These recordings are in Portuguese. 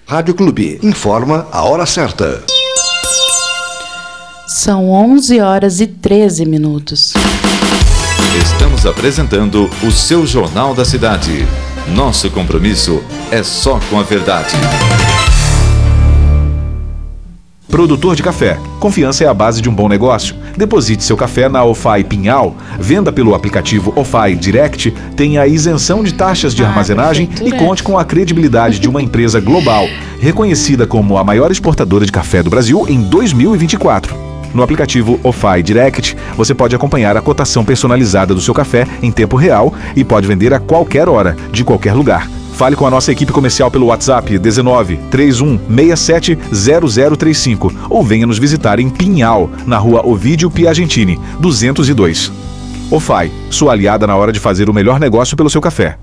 Rádio Clube informa a hora certa. São 11h13. Estamos apresentando o seu Jornal da Cidade. Nosso compromisso é só com a verdade. Produtor de café. Confiança é a base de um bom negócio. Deposite seu café na OFAI Pinhal, venda pelo aplicativo OFAI Direct, tenha a isenção de taxas de armazenagem e conte com a credibilidade de uma empresa global, reconhecida como a maior exportadora de café do Brasil em 2024. No aplicativo OFAI Direct, você pode acompanhar a cotação personalizada do seu café em tempo real e pode vender a qualquer hora, de qualquer lugar. Fale com a nossa equipe comercial pelo WhatsApp 19 31 67 0035 ou venha nos visitar em Pinhal, na rua Ovídio Piagentini, 202. OFAI, sua aliada na hora de fazer o melhor negócio pelo seu café.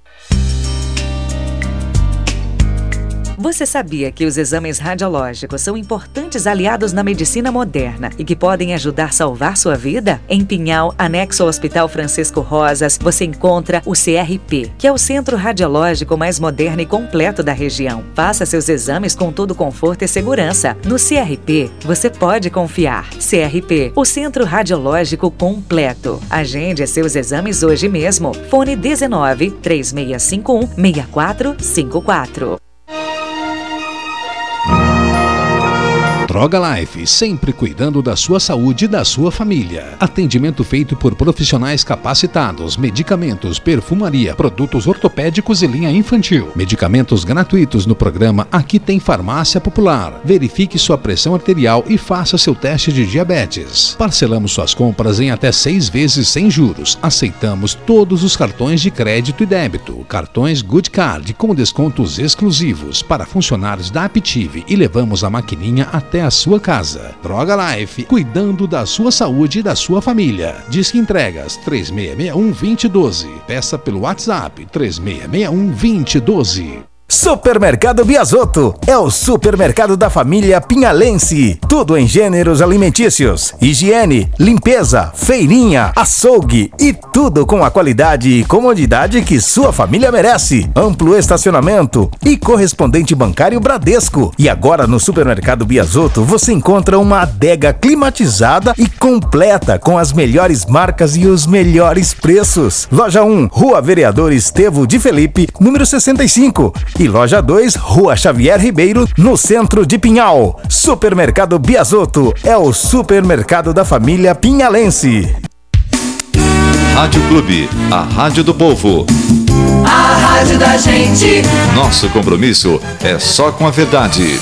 Você sabia que os exames radiológicos são importantes aliados na medicina moderna e que podem ajudar a salvar sua vida? Em Pinhal, anexo ao Hospital Francisco Rosas, você encontra o CRP, que é o centro radiológico mais moderno e completo da região. Faça seus exames com todo conforto e segurança. No CRP, você pode confiar. CRP, o centro radiológico completo. Agende seus exames hoje mesmo. Fone 19 3651 6454. Droga Life, sempre cuidando da sua saúde e da sua família. Atendimento feito por profissionais capacitados, medicamentos, perfumaria, produtos ortopédicos e linha infantil. Medicamentos gratuitos no programa Aqui Tem Farmácia Popular. Verifique sua pressão arterial e faça seu teste de diabetes. Parcelamos suas compras em até 6 vezes sem juros. Aceitamos todos os cartões de crédito e débito. Cartões Good Card com descontos exclusivos para funcionários da Aptiv e levamos a maquininha até a sua casa. Droga Life, cuidando da sua saúde e da sua família. Disque entregas 3661-2012. Peça pelo WhatsApp 3661-2012. Supermercado Biasotto é o supermercado da família pinhalense. Tudo em gêneros alimentícios, higiene, limpeza, feirinha, açougue e tudo com a qualidade e comodidade que sua família merece. Amplo estacionamento e correspondente bancário Bradesco. E agora no Supermercado Biasotto você encontra uma adega climatizada e completa com as melhores marcas e os melhores preços. Loja 1, Rua Vereador Estevo de Felipe, número 65. E Loja 2, Rua Xavier Ribeiro, no centro de Pinhal. Supermercado Biasotto é o supermercado da família pinhalense. Rádio Clube, a rádio do povo. A rádio da gente. Nosso compromisso é só com a verdade.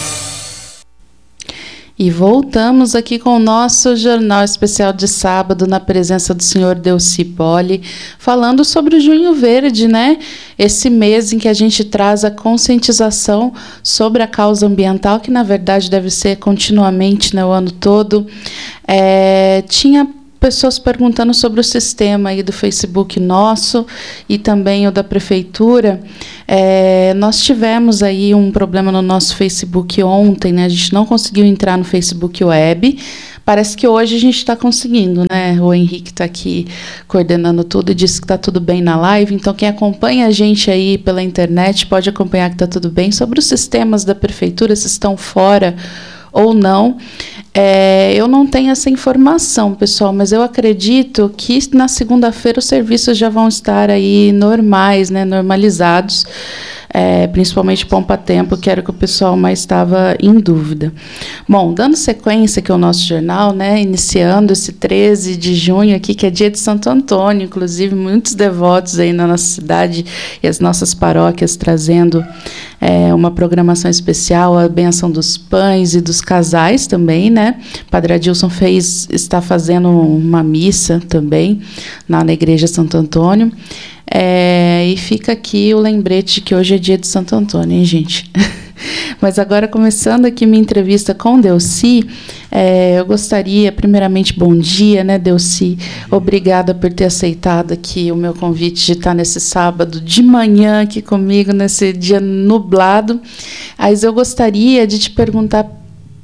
E voltamos aqui com o nosso Jornal Especial de sábado, na presença do senhor Delcy Poli, falando sobre o Junho Verde, né? Esse mês em que a gente traz a conscientização sobre a causa ambiental, que na verdade deve ser continuamente, né, o ano todo. Tinha pessoas perguntando sobre o sistema aí do Facebook nosso e também o da prefeitura. Nós tivemos aí um problema no nosso Facebook ontem, né? A gente não conseguiu entrar no Facebook Web. Parece que hoje a gente está conseguindo, né? O Henrique está aqui coordenando tudo e disse que está tudo bem na live. Então, quem acompanha a gente aí pela internet pode acompanhar que está tudo bem. Sobre os sistemas da prefeitura, se estão fora ou não, eu não tenho essa informação, pessoal, mas eu acredito que na segunda-feira os serviços já vão estar aí normais, né, normalizados, principalmente Pompa Tempo, que era o que o pessoal mais estava em dúvida. Bom, dando sequência aqui ao nosso jornal, né, iniciando esse 13 de junho aqui, que é dia de Santo Antônio, inclusive muitos devotos aí na nossa cidade e as nossas paróquias trazendo uma programação especial, a benção dos pães e dos casais também, né? Padre Adilson está fazendo uma missa também na Igreja Santo Antônio. E fica aqui o lembrete de que hoje é dia de Santo Antônio, hein, gente? Mas agora, começando aqui minha entrevista com Delcy, eu gostaria, primeiramente, bom dia, né, Delcy? Obrigada por ter aceitado aqui o meu convite de estar nesse sábado de manhã aqui comigo, nesse dia nublado. Mas eu gostaria de te perguntar,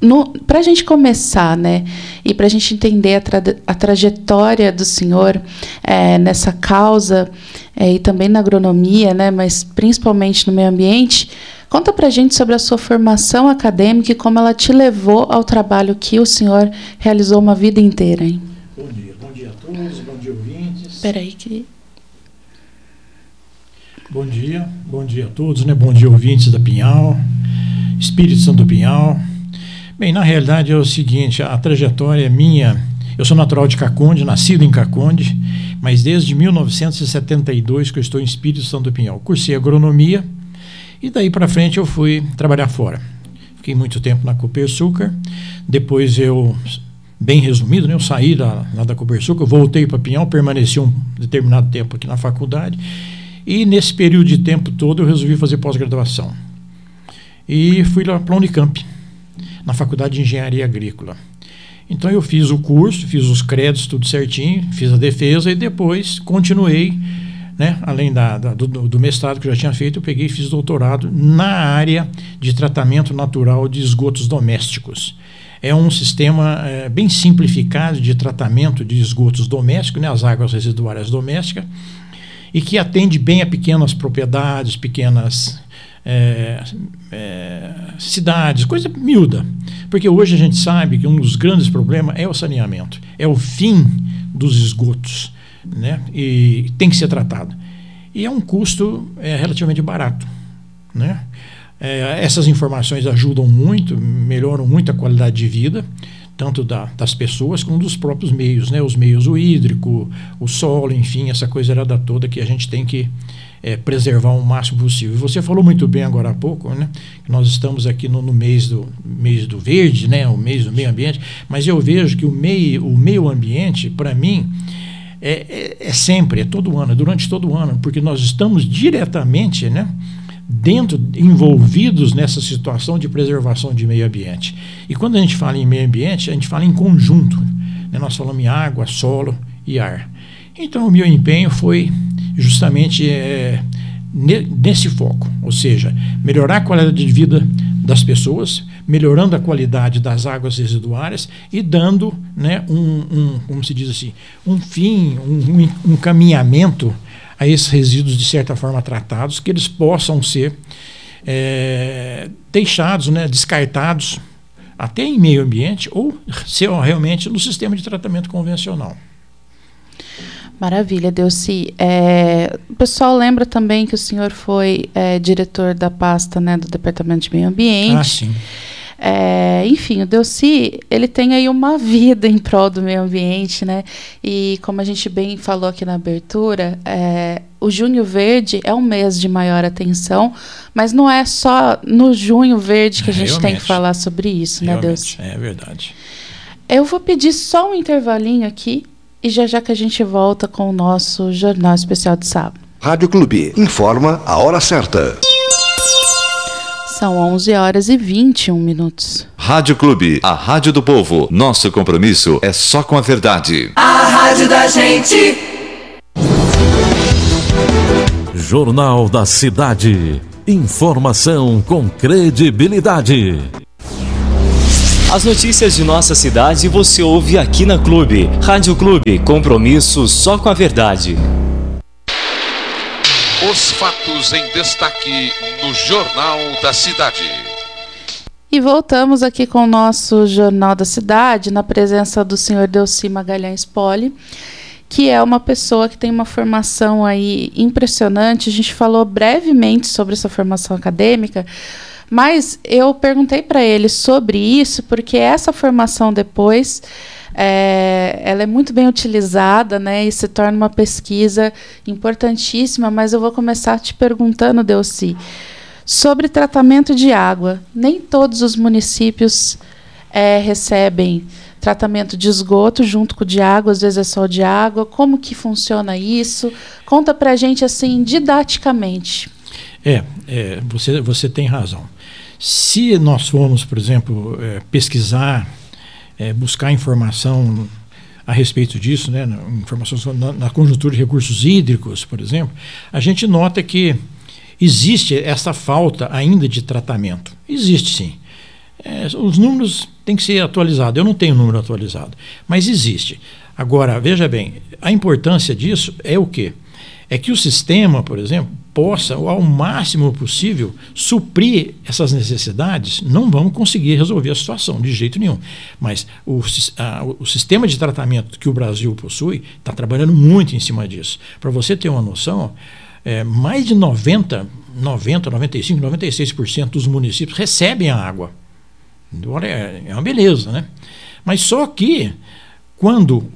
para a gente começar, né, e para a gente entender a trajetória do senhor nessa causa e também na agronomia, né, mas principalmente no meio ambiente, conta para a gente sobre a sua formação acadêmica e como ela te levou ao trabalho que o senhor realizou uma vida inteira, hein? Bom dia a todos, bom dia ouvintes. Espera aí que... Bom dia a todos, né? Bom dia ouvintes da Pinhal, Espírito Santo do Pinhal. Bem, na realidade é o seguinte, a trajetória minha, eu sou natural de Caconde, nascido em Caconde, mas desde 1972 que eu estou em Espírito Santo do Pinhal. Cursei agronomia e daí para frente eu fui trabalhar fora. Fiquei muito tempo na Copersucar, depois eu, bem resumido, né, eu saí lá da Copersucar, voltei para Pinhal, permaneci um determinado tempo aqui na faculdade e nesse período de tempo todo eu resolvi fazer pós-graduação. E fui lá para a Unicamp, na Faculdade de Engenharia Agrícola. Então eu fiz o curso, fiz os créditos, tudo certinho, fiz a defesa e depois continuei, né, além do mestrado que eu já tinha feito, eu peguei e fiz doutorado na área de tratamento natural de esgotos domésticos. É um sistema bem simplificado de tratamento de esgotos domésticos, né, as águas residuárias domésticas, e que atende bem a pequenas propriedades, pequenas cidades, coisa miúda. Porque hoje a gente sabe que um dos grandes problemas é o saneamento, é o fim dos esgotos, né? E tem que ser tratado. E é um custo relativamente barato, né? Essas informações ajudam muito, melhoram muito a qualidade de vida, tanto das pessoas como dos próprios meios, né? Os meios, o hídrico, o solo, enfim, essa coisa toda que a gente tem que preservar o máximo possível. Você falou muito bem agora há pouco, né, que nós estamos aqui no mês do verde, né, o mês do meio ambiente, mas eu vejo que o meio ambiente, para mim, é sempre, é todo ano, é durante todo o ano, porque nós estamos diretamente, né, envolvidos nessa situação de preservação de meio ambiente. E quando a gente fala em meio ambiente, a gente fala em conjunto, né, nós falamos em água, solo e ar. Então o meu empenho foi justamente nesse foco, ou seja, melhorar a qualidade de vida das pessoas, melhorando a qualidade das águas residuárias e dando, né, como se diz assim, um fim, um caminhamento a esses resíduos de certa forma tratados, que eles possam ser deixados, né, descartados até em meio ambiente ou ser realmente no sistema de tratamento convencional. Maravilha, Delcy. O pessoal lembra também que o senhor foi diretor da pasta, né, do Departamento de Meio Ambiente. Ah, sim. Enfim, o Delcy, ele tem aí uma vida em prol do meio ambiente, né? E como a gente bem falou aqui na abertura, o Junho Verde é um mês de maior atenção, mas não é só no Junho Verde que a gente tem que falar sobre isso, né, Delcy? É verdade. Eu vou pedir só um intervalinho aqui, e já que a gente volta com o nosso Jornal Especial de Sábado. Rádio Clube informa a hora certa. São 11h21. Rádio Clube, a rádio do povo. Nosso compromisso é só com a verdade. A rádio da gente. Jornal da Cidade. Informação com credibilidade. As notícias de nossa cidade você ouve aqui na Clube. Rádio Clube, compromisso só com a verdade. Os fatos em destaque no Jornal da Cidade. E voltamos aqui com o nosso Jornal da Cidade, na presença do senhor Delcy Magalhães Poli, que é uma pessoa que tem uma formação aí impressionante. A gente falou brevemente sobre essa formação acadêmica, mas eu perguntei para ele sobre isso, porque essa formação depois, ela é muito bem utilizada, né, e se torna uma pesquisa importantíssima, mas eu vou começar te perguntando, Delcy, sobre tratamento de água. Nem todos os municípios recebem tratamento de esgoto junto com o de água, às vezes é só de água. Como que funciona isso? Conta para a gente assim, didaticamente. Você tem razão. Se nós formos, por exemplo, pesquisar, buscar informação a respeito disso, né, informações na conjuntura de recursos hídricos, por exemplo, a gente nota que existe essa falta ainda de tratamento. Existe sim. Os números tem que ser atualizado. Eu não tenho o número atualizado, mas existe. Agora, veja bem, a importância disso é o quê? É que o sistema, por exemplo, possa, ao máximo possível, suprir essas necessidades. Não vamos conseguir resolver a situação, de jeito nenhum. Mas o sistema de tratamento que o Brasil possui está trabalhando muito em cima disso. Para você ter uma noção, mais de 90, 95, 96% dos municípios recebem a água. É uma beleza, né? Mas só que, quando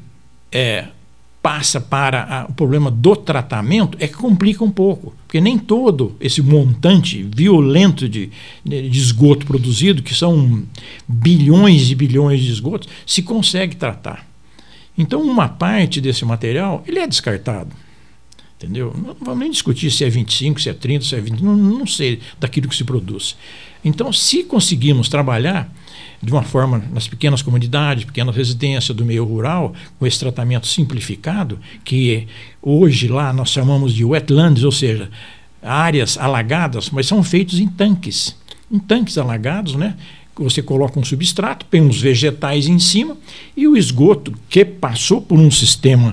passa para o problema do tratamento, é que complica um pouco, porque nem todo esse montante violento de esgoto produzido, que são bilhões e bilhões de esgotos, se consegue tratar. Então, uma parte desse material, ele é descartado. Entendeu? Não vamos nem discutir se é 25, se é 30, se é 20, não sei daquilo que se produz. Então, se conseguirmos trabalhar de uma forma nas pequenas comunidades, pequenas residências do meio rural, com esse tratamento simplificado, que hoje lá nós chamamos de wetlands, ou seja, áreas alagadas, mas são feitos em tanques alagados, né? Você coloca um substrato, põe uns vegetais em cima, e o esgoto que passou por um sistema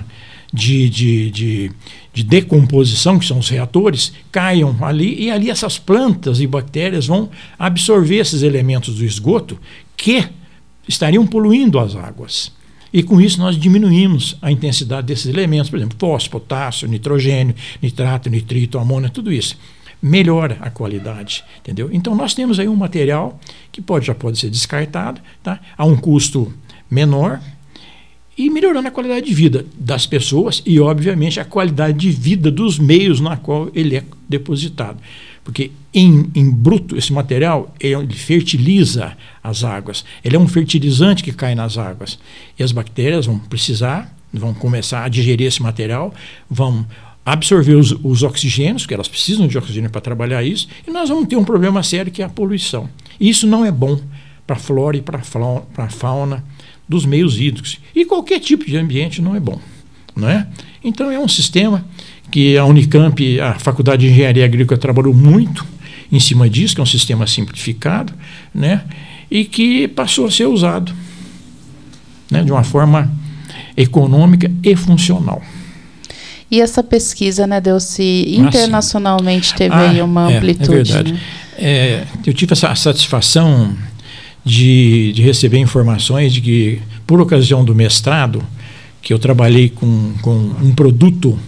de decomposição, que são os reatores, caiam ali, e ali essas plantas e bactérias vão absorver esses elementos do esgoto que estariam poluindo as águas. E com isso nós diminuímos a intensidade desses elementos, por exemplo, fósforo, potássio, nitrogênio, nitrato, nitrito, amônia, tudo isso. Melhora a qualidade, entendeu? Então nós temos aí um material que já pode ser descartado, tá? A um custo menor, e melhorando a qualidade de vida das pessoas e, obviamente, a qualidade de vida dos meios na qual ele é depositado. Porque, em bruto, esse material ele fertiliza as águas. Ele é um fertilizante que cai nas águas. E as bactérias vão começar a digerir esse material, vão absorver os oxigênios, que elas precisam de oxigênio para trabalhar isso, e nós vamos ter um problema sério, que é a poluição. E isso não é bom para a flora e para a fauna dos meios hídricos. E qualquer tipo de ambiente não é bom, não é? Então é um sistema que a Unicamp, a Faculdade de Engenharia Agrícola, trabalhou muito em cima disso, que é um sistema simplificado, né? E que passou a ser usado, né, de uma forma econômica e funcional. E essa pesquisa, né, Delcy, internacionalmente teve aí uma amplitude. É verdade. Né? Eu tive essa satisfação de receber informações de que, por ocasião do mestrado, que eu trabalhei com um produto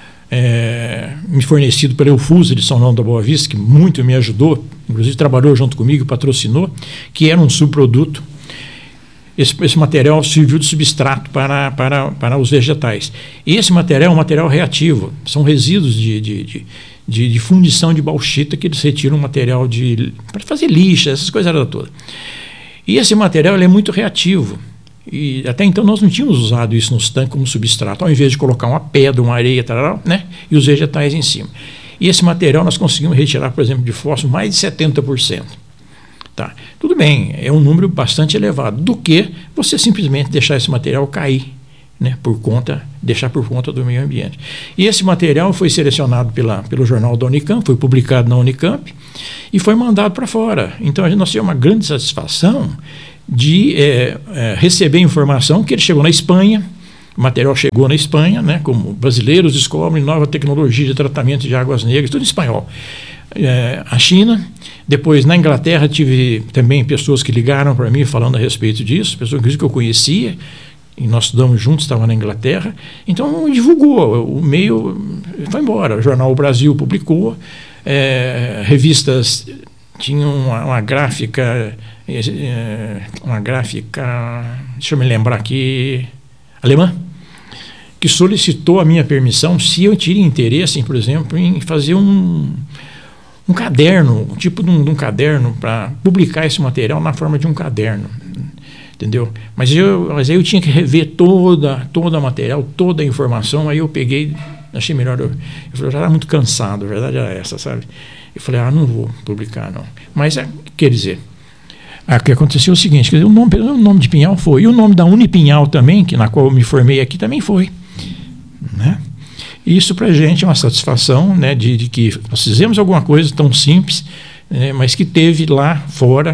me fornecido pela Eufusa de São João da Boa Vista, que muito me ajudou, inclusive trabalhou junto comigo, patrocinou, que era um subproduto. Esse material serviu de substrato para os vegetais. E esse material é um material reativo, são resíduos de fundição de bauxita, que eles retiram material para fazer lixa, essas coisas todas. E esse material ele é muito reativo. E até então nós não tínhamos usado isso nos tanques como substrato, ao invés de colocar uma pedra, uma areia, né, e os vegetais em cima. E esse material nós conseguimos retirar, por exemplo, de fósforo mais de 70%. Tá. Tudo bem, é um número bastante elevado, do que você simplesmente deixar esse material cair, né, deixar por conta do meio ambiente. E esse material foi selecionado pelo jornal da Unicamp, foi publicado na Unicamp e foi mandado para fora. Então nós tivemos uma grande satisfação de receber informação que ele chegou na Espanha, o material chegou na Espanha, né, como brasileiros descobrem nova tecnologia de tratamento de águas negras, tudo em espanhol. A China, depois na Inglaterra tive também pessoas que ligaram para mim falando a respeito disso, pessoas que eu conhecia, e nós estudamos juntos, estava na Inglaterra, então divulgou, o meio foi embora, o Jornal Brasil publicou, revistas tinham uma gráfica, deixa eu me lembrar aqui, alemã, que solicitou a minha permissão se eu teria interesse, por exemplo, em fazer um caderno, um tipo de um caderno, para publicar esse material na forma de um caderno, entendeu? Mas aí eu tinha que rever toda a material, toda a informação, aí eu peguei, achei melhor, eu já estava muito cansado, a verdade era essa, sabe? Eu falei, não vou publicar, não. Mas, quer dizer, o que aconteceu é o seguinte, quer dizer, o nome de Pinhal foi, e o nome da Unipinhal também, na qual eu me formei aqui, também foi, né? Isso para a gente é uma satisfação, né, de que nós fizemos alguma coisa tão simples, né, mas que teve lá fora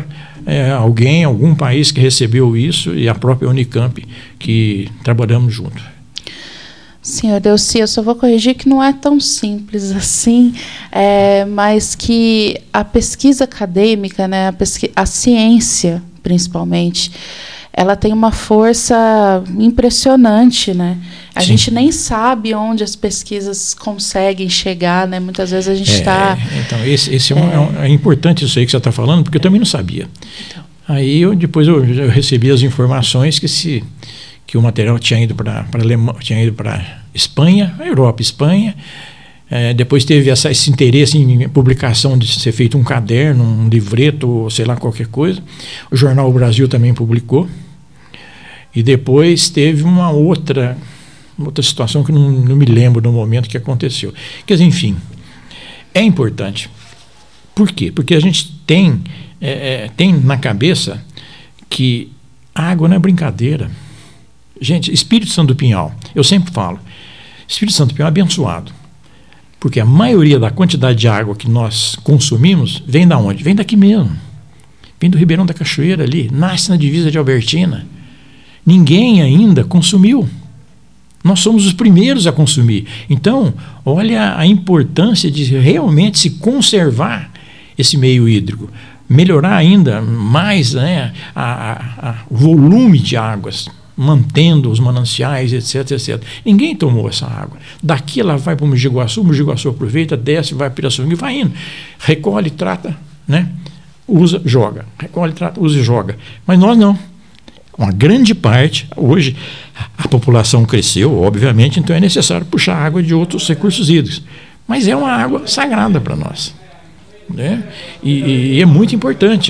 algum país que recebeu isso, e a própria Unicamp, que trabalhamos junto. Senhor Delcy, eu só vou corrigir que não é tão simples assim, mas que a pesquisa acadêmica, né, a ciência, principalmente, ela tem uma força impressionante, né? A Sim. gente nem sabe onde as pesquisas conseguem chegar, né? Muitas vezes a gente está... Então, é importante isso aí que você está falando, porque eu também não sabia. Então. Aí, depois eu recebi as informações que o material tinha ido para Espanha, Europa, Espanha. Depois teve esse interesse em publicação de ser feito um caderno, um livreto, sei lá, qualquer coisa. O Jornal Brasil também publicou. E depois teve uma outra situação que não me lembro no momento que aconteceu. Quer dizer, enfim, é importante. Por quê? Porque a gente tem na cabeça que a água não é brincadeira. Gente, Espírito Santo do Pinhal, eu sempre falo, Espírito Santo do Pinhal é abençoado. Porque a maioria da quantidade de água que nós consumimos vem da onde? Vem daqui mesmo. Vem do Ribeirão da Cachoeira ali, nasce na divisa de Albertina. Ninguém ainda consumiu. Nós somos os primeiros a consumir. Então, olha a importância de realmente se conservar esse meio hídrico. Melhorar ainda mais, né, o volume de águas, mantendo os mananciais, etc, etc. Ninguém tomou essa água. Daqui ela vai para o Mogi Guaçu aproveita, desce, vai para Pirassununga e vai indo. Recolhe, trata, né? Usa, joga. Recolhe, trata, usa e joga. Mas nós não. Uma grande parte, hoje, a população cresceu, obviamente, então é necessário puxar água de outros recursos hídricos. Mas é uma água sagrada para nós, né? E é muito importante.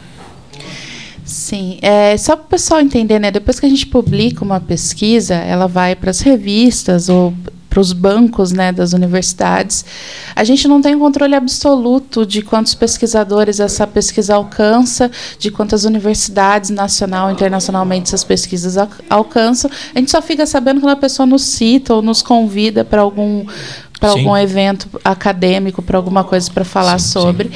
Sim, só para o pessoal entender, né? Depois que a gente publica uma pesquisa, ela vai para as revistas ou para os bancos, né, das universidades. A gente não tem controle absoluto de quantos pesquisadores essa pesquisa alcança, de quantas universidades, nacional e internacionalmente, essas pesquisas alcançam. A gente só fica sabendo quando a pessoa nos cita ou nos convida para algum evento acadêmico, para alguma coisa para falar sobre.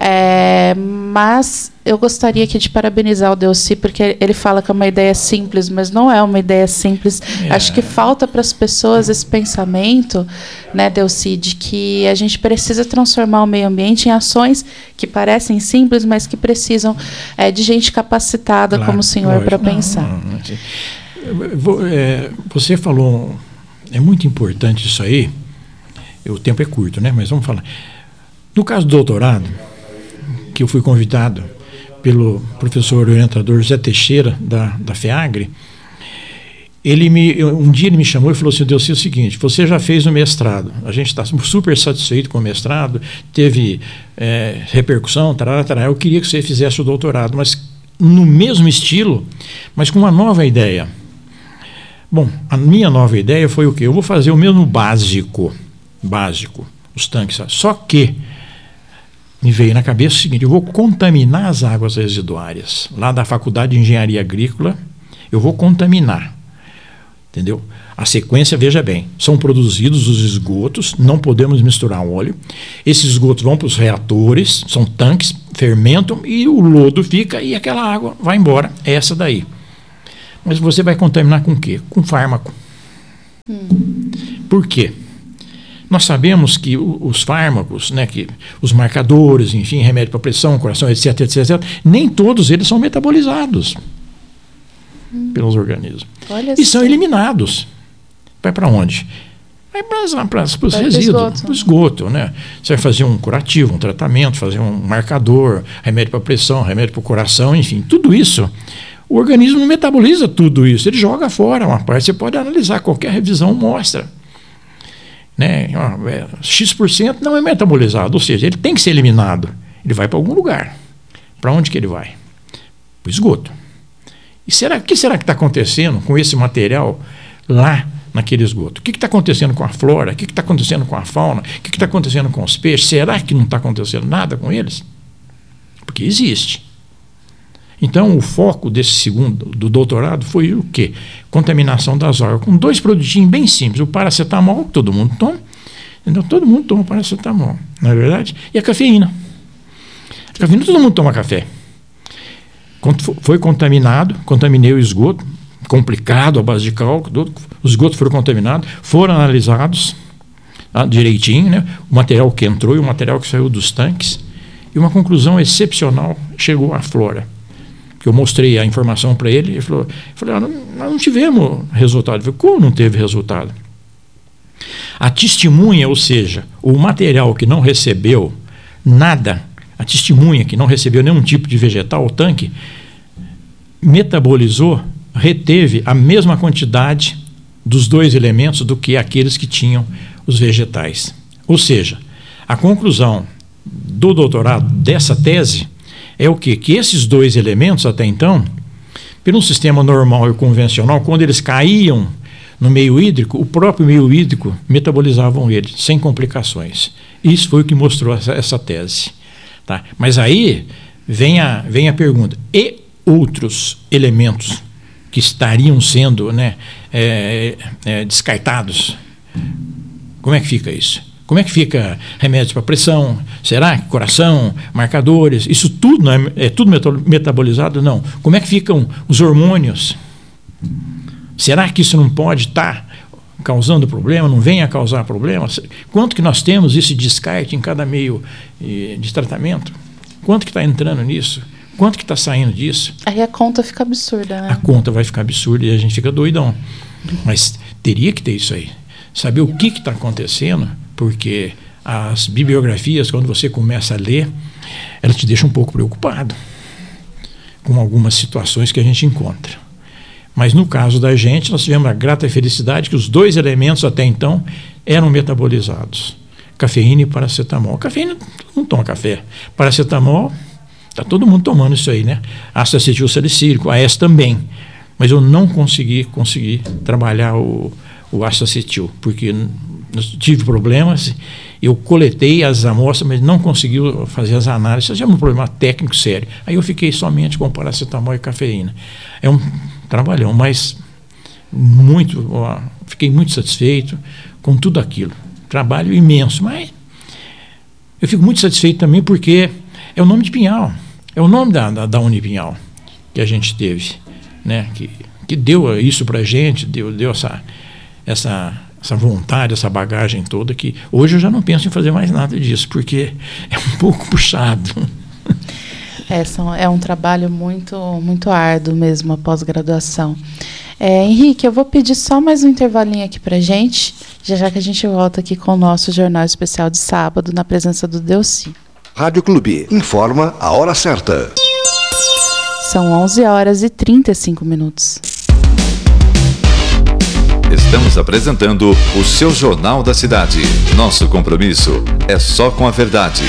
Mas eu gostaria aqui de parabenizar o Delcy, porque ele fala que é uma ideia simples, mas não é uma ideia simples. Acho que falta para as pessoas esse pensamento, né, Delcy, de que a gente precisa transformar o meio ambiente em ações que parecem simples, mas que precisam de gente capacitada, claro, como o senhor, para pensar. Você falou, é muito importante isso aí. O tempo é curto, né? Mas vamos falar. No caso do doutorado, que eu fui convidado pelo professor orientador José Teixeira, da FEAGRE, um dia ele me chamou e falou assim: Delcy, é o seguinte, você já fez o mestrado, a gente está super satisfeito com o mestrado, teve repercussão, eu queria que você fizesse o doutorado, mas no mesmo estilo, mas com uma nova ideia. Bom, a minha nova ideia foi o quê? Eu vou fazer o mesmo básico, os tanques, só que me veio na cabeça o seguinte: eu vou contaminar as águas residuárias lá da Faculdade de Engenharia Agrícola, eu vou contaminar, entendeu? A sequência, veja bem, são produzidos os esgotos, não podemos misturar óleo, esses esgotos vão para os reatores, são tanques, fermentam e o lodo fica e aquela água vai embora, é essa daí. Mas você vai contaminar com o quê? Com fármaco. Por quê? Nós sabemos que os fármacos, né, que os marcadores, enfim, remédio para pressão, coração, etc, nem todos eles são metabolizados pelos organismos. E são eliminados. Vai para onde? Vai para os resíduos, para o esgoto, né? Você vai fazer um curativo, um tratamento, fazer um marcador, remédio para pressão, remédio para o coração, enfim, tudo isso. O organismo não metaboliza tudo isso, ele joga fora uma parte. Você pode analisar, qualquer revisão mostra. Né? X% não é metabolizado, ou seja, ele tem que ser eliminado. Ele vai para algum lugar. Para onde que ele vai? Para o esgoto. E o que será que está acontecendo com esse material lá naquele esgoto? O que está acontecendo com a flora? O que está acontecendo com a fauna? O que está acontecendo com os peixes? Será que não está acontecendo nada com eles? Porque existe. Então, o foco desse do doutorado foi o quê? Contaminação das águas, com 2 produtinhos bem simples. O paracetamol, que todo mundo toma. Então, todo mundo toma paracetamol, não é verdade? E a cafeína. A cafeína, todo mundo toma café. Foi contaminei o esgoto, complicado à base de cálculo, os esgotos foram contaminados, foram analisados direitinho, né? O material que entrou e o material que saiu dos tanques, e uma conclusão excepcional chegou à Flora. Que eu mostrei a informação para ele, ele falou, nós não tivemos resultado. Eu falei, como não teve resultado? A testemunha, ou seja, o material que não recebeu nada, a testemunha que não recebeu nenhum tipo de vegetal, o tanque, metabolizou, reteve a mesma quantidade dos 2 elementos do que aqueles que tinham os vegetais. Ou seja, a conclusão do doutorado dessa tese é o quê? Que esses 2 elementos, até então, pelo sistema normal e convencional, quando eles caíam no meio hídrico, o próprio meio hídrico metabolizavam eles, sem complicações. Isso foi o que mostrou essa tese. Tá? Mas aí vem a pergunta, e outros elementos que estariam sendo, né, descartados? Como é que fica isso? Como é que fica remédios para pressão? Será que coração, marcadores, isso tudo não é tudo metabolizado? Não. Como é que ficam os hormônios? Será que isso não pode estar causando problema, não vem a causar problema? Quanto que nós temos esse descarte em cada meio de tratamento? Quanto que está entrando nisso? Quanto que está saindo disso? Aí a conta fica absurda, né? A conta vai ficar absurda e a gente fica doidão. Mas teria que ter isso aí. Saber o que está acontecendo, porque as bibliografias, quando você começa a ler, elas te deixam um pouco preocupado com algumas situações que a gente encontra. Mas no caso da gente, nós tivemos a grata felicidade que os 2 elementos até então eram metabolizados. Cafeína e paracetamol. Cafeína, não toma café. Paracetamol, está todo mundo tomando isso aí, né? Ácido acetilsalicílico, AS também. Mas eu não consegui trabalhar o ácido acetil, porque eu tive problemas, eu coletei as amostras, mas não consegui fazer as análises. Isso já é um problema técnico sério. Aí eu fiquei somente com paracetamol e cafeína. É um trabalhão, mas fiquei muito satisfeito com tudo aquilo. Trabalho imenso, mas eu fico muito satisfeito também porque é o nome de Pinhal, é o nome da Unipinhal que a gente teve, né? Que deu isso para a gente, deu essa vontade, essa bagagem toda, que hoje eu já não penso em fazer mais nada disso, porque é um pouco puxado. É um trabalho muito, muito árduo mesmo, a pós-graduação. Henrique, eu vou pedir só mais um intervalinho aqui para a gente, já que a gente volta aqui com o nosso Jornal Especial de sábado, na presença do Delcy. Rádio Clube, informa a hora certa. São 11h35. Estamos apresentando o seu Jornal da Cidade. Nosso compromisso é só com a verdade.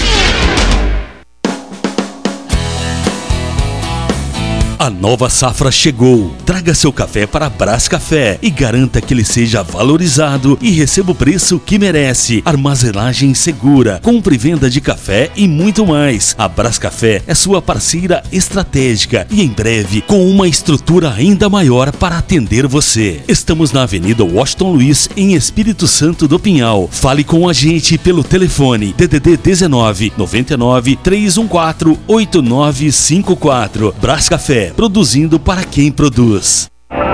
A nova safra chegou. Traga seu café para a Brás Café e garanta que ele seja valorizado e receba o preço que merece. Armazenagem segura, compra e venda de café e muito mais. A Brás Café é sua parceira estratégica e em breve com uma estrutura ainda maior para atender você. Estamos na Avenida Washington Luiz, em Espírito Santo do Pinhal. Fale com a gente pelo telefone DDD 19 99 314 8954. Brás Café, produzindo para quem produz.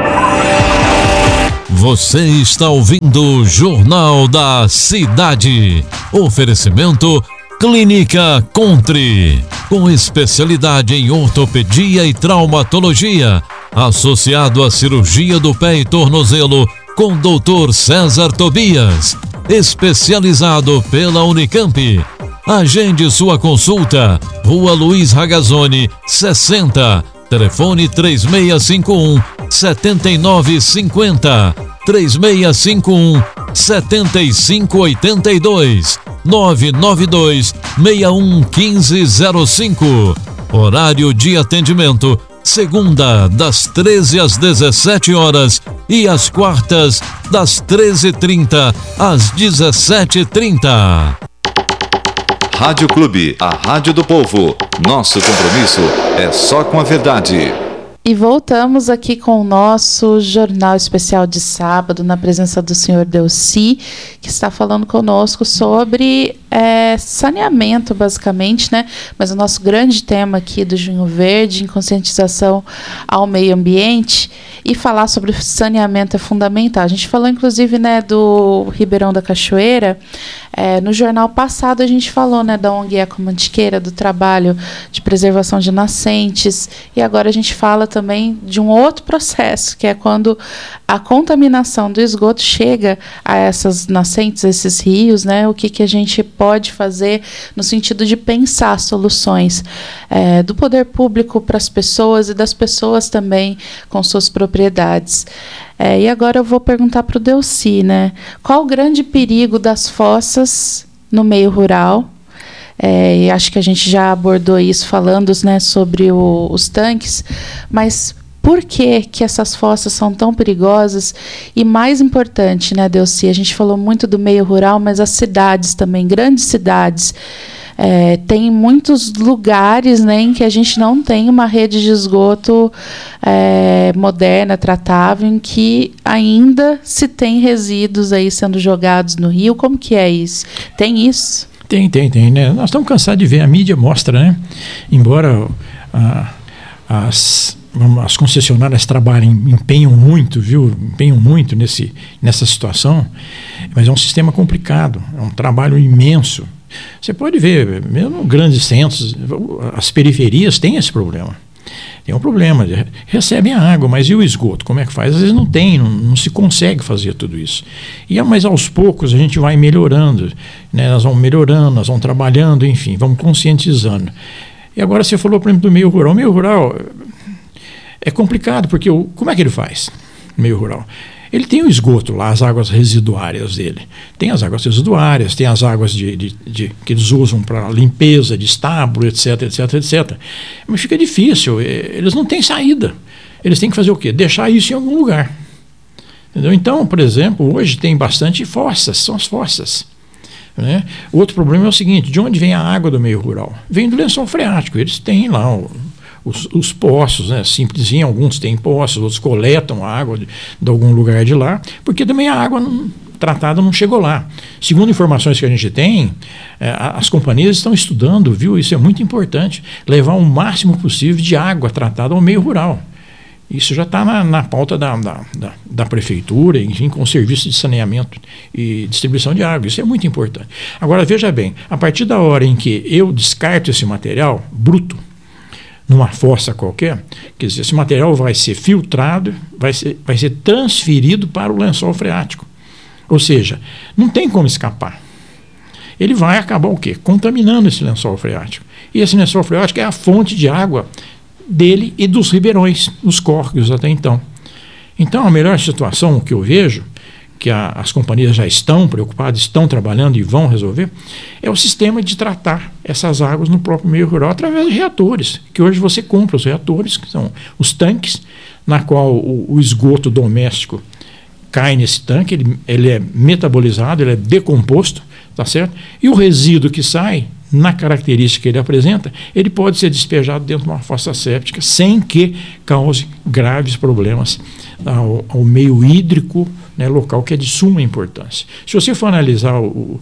Você está ouvindo o Jornal da Cidade. Oferecimento Clínica Country, com especialidade em ortopedia e traumatologia, associado à cirurgia do pé e tornozelo, com Dr. César Tobias, especializado pela Unicamp. Agende sua consulta, Rua Luiz Ragazzoni, 60, telefone 3651-7950, 3651-7582, 992-611505. Horário de atendimento, segunda, das 13 às 17 horas e às quartas, das 13h30 às 17h30. Rádio Clube, a rádio do povo. Nosso compromisso é só com a verdade. E voltamos aqui com o nosso Jornal Especial de sábado, na presença do senhor Delcy, que está falando conosco sobre saneamento, basicamente, né? Mas o nosso grande tema aqui do Junho Verde, em conscientização ao meio ambiente, e falar sobre saneamento é fundamental. A gente falou, inclusive, né, do Ribeirão da Cachoeira. No jornal passado a gente falou, né, da ONG Ecomantiqueira, do trabalho de preservação de nascentes, e agora a gente fala também de um outro processo, que é quando a contaminação do esgoto chega a essas nascentes, esses rios, né, o que a gente pode fazer no sentido de pensar soluções do poder público para as pessoas e das pessoas também com suas propriedades. E agora eu vou perguntar para o Delcy, né? Qual o grande perigo das fossas no meio rural? E acho que a gente já abordou isso falando, né, sobre os tanques, mas por que essas fossas são tão perigosas? E mais importante, né, Delcy, a gente falou muito do meio rural, mas as cidades também, grandes cidades, tem muitos lugares, né, em que a gente não tem uma rede de esgoto moderna, tratável, em que ainda se tem resíduos aí sendo jogados no rio. Como que é isso? Tem isso? Tem, né? Nós estamos cansados de ver, a mídia mostra, né? Embora as concessionárias empenham muito nessa situação, mas é um sistema complicado, é um trabalho imenso. Você pode ver, mesmo grandes centros, as periferias têm esse problema. Tem um problema, recebem a água, mas e o esgoto? Como é que faz? Às vezes não se consegue fazer tudo isso. Mas aos poucos a gente vai melhorando, né? Nós vamos melhorando, nós vamos trabalhando, enfim, vamos conscientizando. E agora você falou, por exemplo, do meio rural. O meio rural é complicado, porque como é que ele faz, no meio rural? Ele tem o esgoto lá, as águas residuárias dele. Tem as águas residuárias, tem as águas que eles usam para limpeza de estábulo, etc. Mas fica difícil, eles não têm saída. Eles têm que fazer o quê? Deixar isso em algum lugar. Entendeu? Então, por exemplo, hoje tem bastante fossas, são as fossas. Né? O outro problema é o seguinte, de onde vem a água do meio rural? Vem do lençol freático, eles têm lá os poços, né? Simplesinho, alguns têm poços, outros coletam a água de algum lugar de lá, porque também a água tratada não chegou lá. Segundo informações que a gente tem, as companhias estão estudando, viu? Isso é muito importante, levar o máximo possível de água tratada ao meio rural. Isso já está na pauta da prefeitura, enfim, com o serviço de saneamento e distribuição de água. Isso é muito importante. Agora, veja bem, a partir da hora em que eu descarto esse material bruto, numa fossa qualquer, quer dizer, esse material vai ser filtrado, vai ser transferido para o lençol freático. Ou seja, não tem como escapar. Ele vai acabar o quê? Contaminando esse lençol freático. E esse lençol freático é a fonte de água dele e dos ribeirões, dos córregos até então. Então, a melhor situação que eu vejo, que as companhias já estão preocupadas, estão trabalhando e vão resolver, é o sistema de tratar essas águas no próprio meio rural através de reatores, que hoje você compra os reatores, que são os tanques, na qual o esgoto doméstico cai nesse tanque, ele é metabolizado, ele é decomposto, tá certo? E o resíduo que sai, na característica que ele apresenta, ele pode ser despejado dentro de uma fossa séptica sem que cause graves problemas ao meio hídrico, né, local, que é de suma importância. Se você for analisar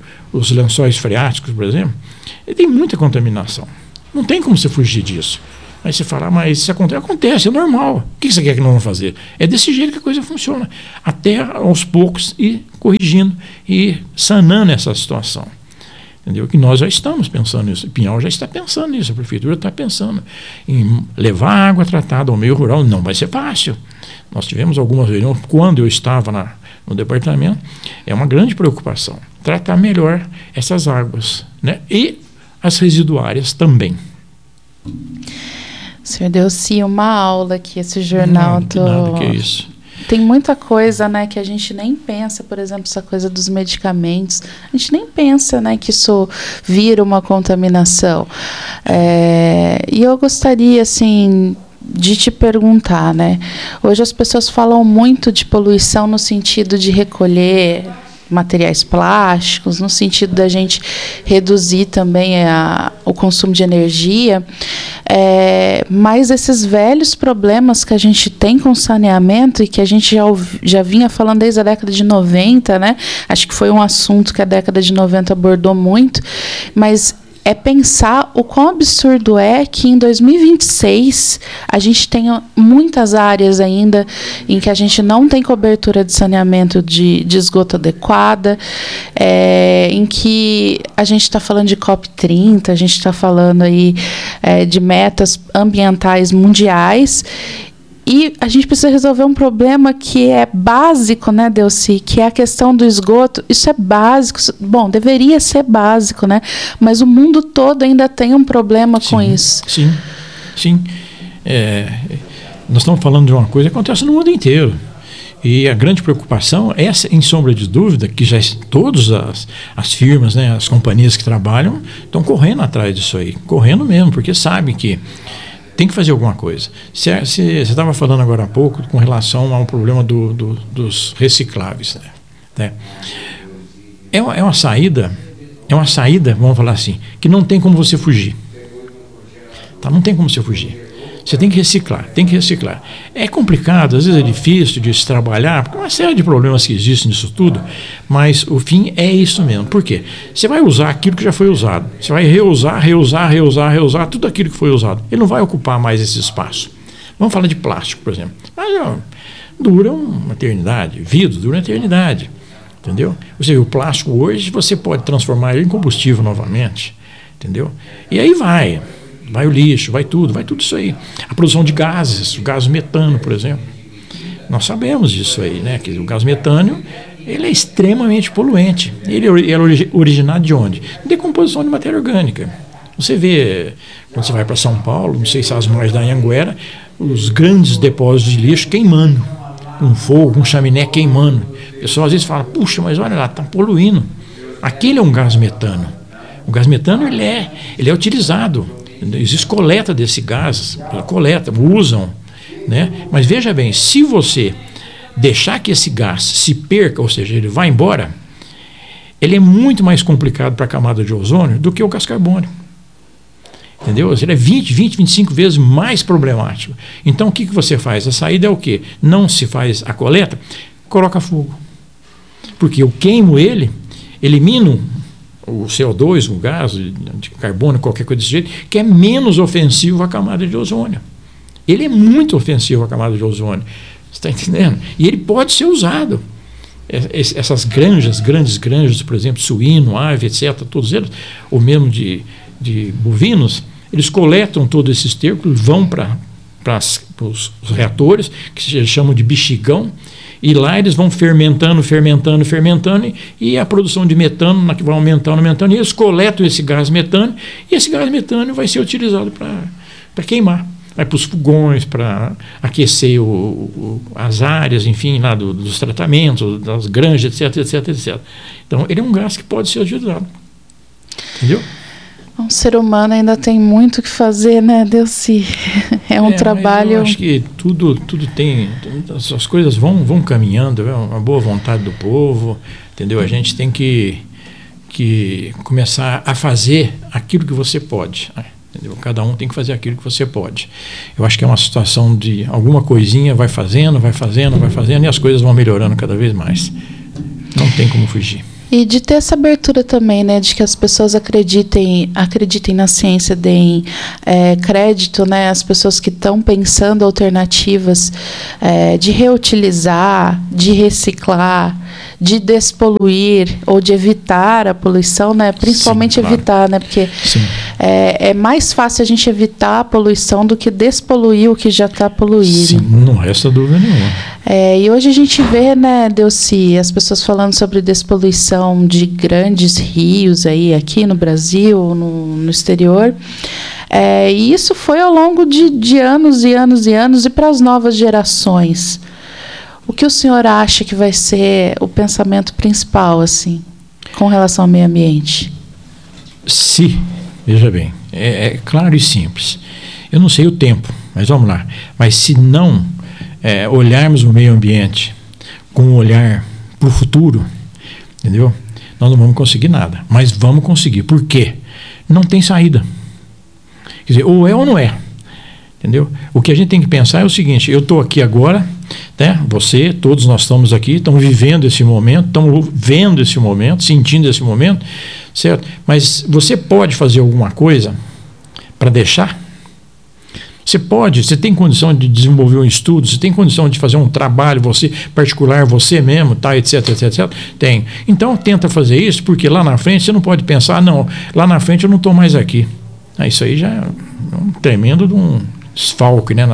os lençóis freáticos, por exemplo, ele tem muita contaminação. Não tem como você fugir disso. Aí você fala, mas isso acontece, é normal. O que você quer que nós vamos fazer? É desse jeito que a coisa funciona. Até aos poucos ir corrigindo e sanando essa situação. Entendeu? Que nós já estamos pensando nisso. Pinhal já está pensando nisso. A prefeitura está pensando em levar água tratada ao meio rural. Não vai ser fácil. Nós tivemos algumas reuniões quando eu estava no departamento. É uma grande preocupação tratar melhor essas águas, né? E as residuárias também. O senhor deu-se uma aula aqui, esse jornal. Nada, que é isso. Tem muita coisa, né, que a gente nem pensa, por exemplo, essa coisa dos medicamentos. A gente nem pensa, né, que isso vira uma contaminação. E eu gostaria, assim, de te perguntar, né? Hoje as pessoas falam muito de poluição no sentido de recolher materiais plásticos, no sentido da gente reduzir também o consumo de energia. Mas esses velhos problemas que a gente tem com saneamento e que a gente já vinha falando desde a década de 90, né? Acho que foi um assunto que a década de 90 abordou muito, mas é pensar o quão absurdo é que em 2026 a gente tenha muitas áreas ainda em que a gente não tem cobertura de saneamento de esgoto adequada, em que a gente está falando de COP30, a gente está falando aí de metas ambientais mundiais. E a gente precisa resolver um problema que é básico, né, Delcy? Que é a questão do esgoto. Isso é básico. Bom, deveria ser básico, né? Mas o mundo todo ainda tem um problema com isso. Sim. Nós estamos falando de uma coisa que acontece no mundo inteiro. E a grande preocupação é, sem sombra de dúvida, que já todas as firmas, né, as companhias que trabalham, estão correndo atrás disso aí. Correndo mesmo, porque sabem que tem que fazer alguma coisa. Você estava falando agora há pouco com relação ao problema dos recicláveis, né? É uma saída, vamos falar assim, que não tem como você fugir. Tá? Não tem como você fugir. Você tem que reciclar. É complicado, às vezes é difícil de se trabalhar, porque uma série de problemas que existem nisso tudo, mas o fim é isso mesmo. Por quê? Você vai usar aquilo que já foi usado. Você vai reusar tudo aquilo que foi usado. Ele não vai ocupar mais esse espaço. Vamos falar de plástico, por exemplo. Mas dura uma eternidade. Vidro dura uma eternidade. Entendeu? Ou seja, o plástico hoje você pode transformar ele em combustível novamente. Entendeu? E aí vai o lixo, vai tudo isso aí. A produção de gases, o gás metano, por exemplo. Nós sabemos disso aí, né? Que o gás metano, ele é extremamente poluente. Ele é originado de onde? Decomposição de matéria orgânica. Você vê, quando você vai para São Paulo, não sei se as margens da Anhanguera, os grandes depósitos de lixo queimando. Um fogo, um chaminé queimando. O pessoal às vezes fala, puxa, mas olha lá, está poluindo. Aquele é um gás metano. O gás metano, ele é utilizado. Existe coleta desse gás, usam, né? Mas veja bem, se você deixar que esse gás se perca, ou seja, ele vai embora, ele é muito mais complicado para a camada de ozônio do que o gás carbônico. Entendeu? Ele é 25 vezes mais problemático. Então o que você faz? A saída é o quê? Não se faz a coleta, coloca fogo. Porque eu queimo ele, elimino o CO2, o gás de carbono, qualquer coisa desse jeito, que é menos ofensivo à camada de ozônio. Ele é muito ofensivo à camada de ozônio. Você está entendendo? E ele pode ser usado. Essas grandes granjas, por exemplo, suíno, ave, etc., todos eles, ou mesmo de bovinos, eles coletam todos esses estercos, vão para os reatores, que eles chamam de bexigão, e lá eles vão fermentando, e a produção de metano vai aumentando, e eles coletam esse gás metano, e esse gás metano vai ser utilizado para queimar. Vai para os fogões, para aquecer as áreas, enfim, lá dos tratamentos, das granjas, etc. Então, ele é um gás que pode ser utilizado. Entendeu? O ser humano ainda tem muito o que fazer, né, Delcy? É um trabalho... Eu acho que tudo tem... As coisas vão caminhando, é uma boa vontade do povo, entendeu? A gente tem que começar a fazer aquilo que você pode, né? Entendeu? Cada um tem que fazer aquilo que você pode. Eu acho que é uma situação de alguma coisinha, vai fazendo, e as coisas vão melhorando cada vez mais. Não tem como fugir. E de ter essa abertura também, né, de que as pessoas acreditem na ciência, deem crédito, né, às pessoas que estão pensando alternativas de reutilizar, de reciclar, de despoluir ou de evitar a poluição, né, principalmente sim, claro. Evitar, né, porque é mais fácil a gente evitar a poluição do que despoluir o que já está poluído. Sim, não resta dúvida nenhuma. E hoje a gente vê, né, Delcy, as pessoas falando sobre despoluição de grandes rios aí, aqui no Brasil, no exterior. E isso foi ao longo de anos e anos e anos, e para as novas gerações. O que o senhor acha que vai ser o pensamento principal, assim, com relação ao meio ambiente? Veja bem, é claro e simples. Eu não sei o tempo, mas vamos lá. Mas se não olharmos o meio ambiente com um olhar para o futuro, entendeu? Nós não vamos conseguir nada. Mas vamos conseguir. Por quê? Não tem saída. Quer dizer, ou é ou não é. Entendeu? O que a gente tem que pensar é o seguinte: eu estou aqui agora, né? Você, todos nós estamos aqui, estamos vivendo esse momento, estamos vendo esse momento, sentindo esse momento, certo? Mas você pode fazer alguma coisa para deixar? Você tem condição de desenvolver um estudo, você tem condição de fazer um trabalho, você particular, você mesmo, tá, etc, etc, etc? Tem. Então tenta fazer isso, porque lá na frente você não pode pensar, não, lá na frente eu não estou mais aqui. Isso aí já é um tremendo de um desfalque, né,